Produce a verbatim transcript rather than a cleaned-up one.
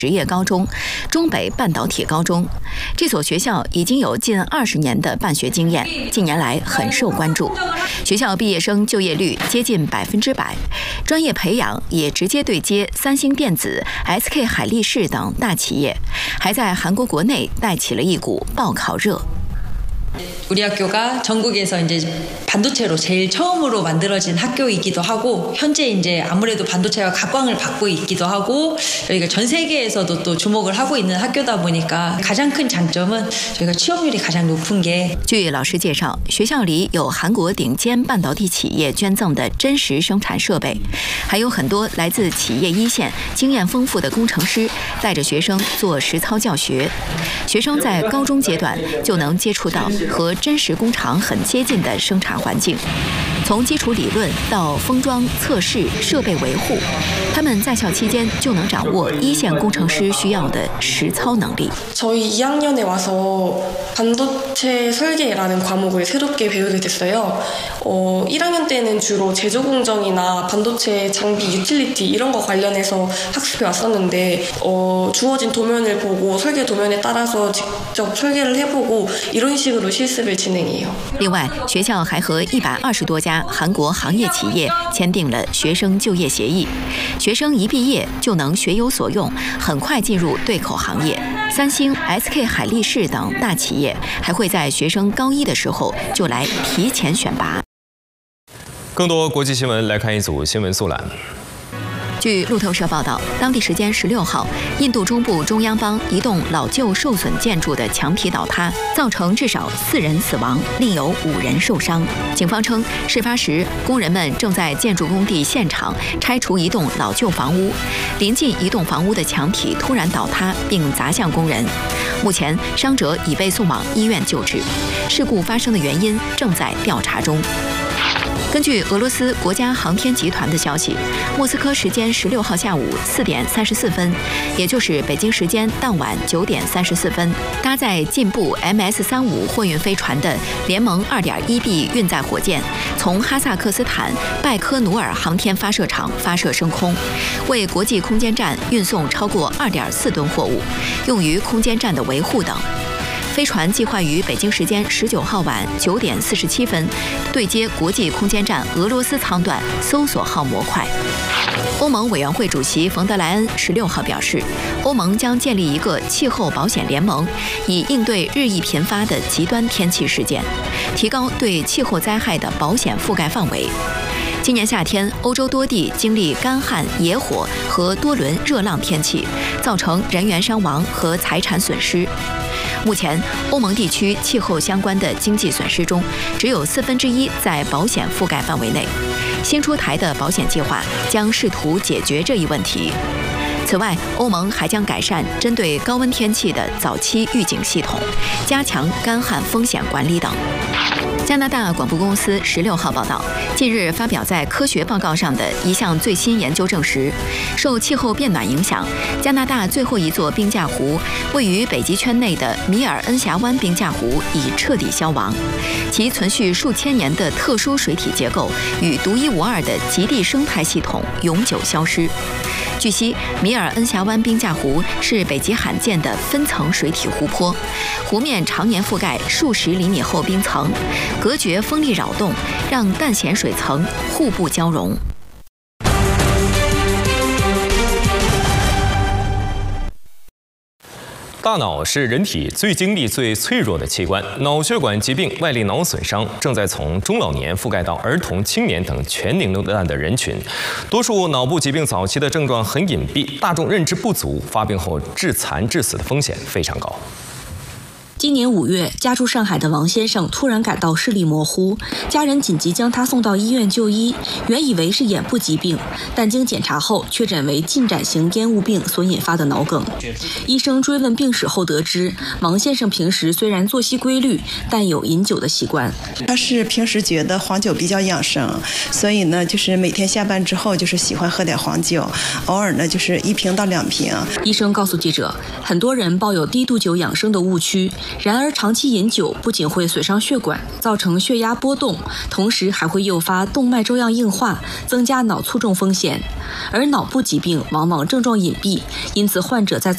职业高中、中北半导体高中。这所学校已经有近二十年的办学经验，近年来很受关注。学校毕业生就业率接近百分之百，专业培养也直接对接三星电子、S K 海力士等大企业，还在韩国国内带起了一股报考热。 우리 학교가 전국에서 이제 반도체로 제일 처음으로 만들어진 학교이기도 하고 현재 이제 아무래도 반도체가 각광을 받고 있기도 하고 여기가 전 세계에서도 또 주목을 하고 있는 학교다 보니까 가장 큰 장점은 저희가 취업률이 가장 높은 게. 据老师介绍，学校里有韩国顶尖半导体企业捐赠的真实生产设备，还有很多来自企业一线、经验丰富的工程师带着学生做实操教学。学生在高中阶段就能接触到 和真实工厂很接近的生产环境，从基础理论到封装、测试、设备维护，他们在校期间就能掌握一线工程师需要的实操能力。 저희 이 학년에 와서 반도체 설계라는 과목을 새롭게 배우게 됐어요. 어, 일 학년 때는 주로 제조 공정이나 반도체 장비 유틸리티 이런 거 관련해서 학습해 왔었는데 어, 주어진 도면을 보고 설계 도면에 따라서 직접 설계를 해보고 이런 식으로 실습을 진행해요. 另外，学校还和一百二十多家韩国行业企业签订了学生就业协议，学生一毕业就能学有所用，很快进入对口行业。三星、S K 海力士等大企业还会在学生高一的时候就来提前选拔。 更多国际新闻来看一组新闻速览。 据路透社报道，当地时间十六号，印度中部中央邦一栋老旧受损建筑的墙体倒塌，造成至少四人死亡，另有五人受伤。警方称，事发时工人们正在建筑工地现场拆除一栋老旧房屋，临近一栋房屋的墙体突然倒塌并砸向工人。目前，伤者已被送往医院救治。事故发生的原因正在调查中。 根据俄罗斯国家航天集团的消息，莫斯科时间十六号下午四点三十四分，也就是北京时间当晚九点三十四分，搭载进步 M S 三五货运飞船的联盟 二点一 B 运载火箭，从哈萨克斯坦拜科努尔航天发射场发射升空，为国际空间站运送超过二点四吨货物，用于空间站的维护等。 飞船计划于北京时间十九号晚九点四十七分对接国际空间站俄罗斯舱段搜索号模块。欧盟委员会主席冯德莱恩十六号表示，欧盟将建立一个气候保险联盟，以应对日益频发的极端天气事件，提高对气候灾害的保险覆盖范围。 今年夏天，欧洲多地经历干旱、野火和多轮热浪天气，造成人员伤亡和财产损失。目前，欧盟地区气候相关的经济损失中，只有四分之一在保险覆盖范围内。新出台的保险计划将试图解决这一问题。 此外，欧盟还将改善针对高温天气的早期预警系统，加强干旱风险管理等。加拿大广播公司十六号报道，近日发表在科学报告上的一项最新研究证实，受气候变暖影响，加拿大最后一座冰架湖位于北极圈内的米尔恩峡湾冰架湖已彻底消亡，其存续数千年的特殊水体结构与独一无二的极地生态系统永久消失。 据悉，米尔恩峡湾冰架湖是北极罕见的分层水体湖泊，湖面常年覆盖数十厘米厚冰层，隔绝风力扰动，让淡咸水层互不交融。 大脑是人体最精力最脆弱的器官，脑血管疾病、外力脑损伤正在从中老年覆盖到儿童、青年等全年龄段的人群。多数脑部疾病早期的症状很隐蔽，大众认知不足，发病后致残致死的风险非常高。 今年五月，家住上海的王先生突然感到视力模糊，家人紧急将他送到医院就医，原以为是眼部疾病，但经检查后确诊为进展型烟雾病所引发的脑梗。医生追问病史后得知，王先生平时虽然作息规律，但有饮酒的习惯。 他是平时觉得黄酒比较养生，所以呢，就是每天下班之后就是喜欢喝点黄酒，偶尔呢就是一瓶到两瓶。 医生告诉记者，很多人抱有低度酒养生的误区。 然而，长期饮酒不仅会损伤血管，造成血压波动，同时还会诱发动脉粥样硬化，增加脑卒中风险。而脑部疾病往往症状隐蔽，因此患者在